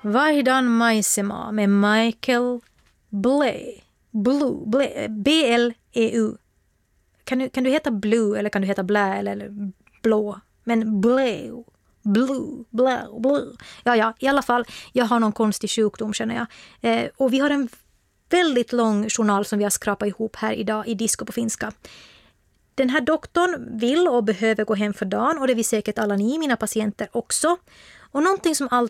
Vaihdan Maisema med Michael B-L-E-U. Kan du heta Blue eller kan du heta Blä eller Blå? Men Blue. Ja, i alla fall, jag har någon konstig sjukdom känner jag. Och vi har en väldigt lång journal som vi har skrapat ihop här idag i Disco på finska. Den här doktorn vill och behöver gå hem för dagen och det vill säkert alla ni, mina patienter, också. Och någonting som